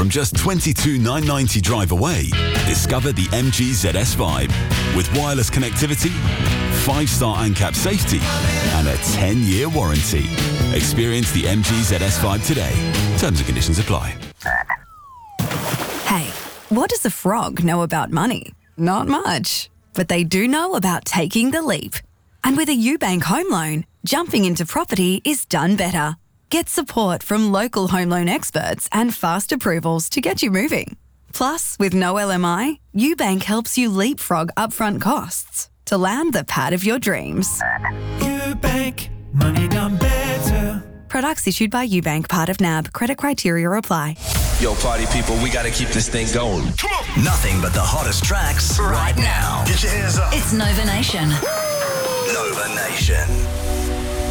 From just $22,990 drive away, discover the MG ZS Vibe. With wireless connectivity, 5-star ANCAP safety, and a 10-year warranty. Experience the MG ZS Vibe today. Terms and conditions apply. Hey, what does a frog know about money? Not much. But they do know about taking the leap. And with a UBank home loan, jumping into property is done better. Get support from local home loan experts and fast approvals to get you moving. Plus, with no LMI, UBank helps you leapfrog upfront costs to land the pad of your dreams. UBank, money done better. Products issued by UBank, part of NAB. Credit criteria apply. Yo, party people, we gotta keep this thing going. Come on. Nothing but the hottest tracks right now. Get your hands up. It's Nova Nation. Nova Nation.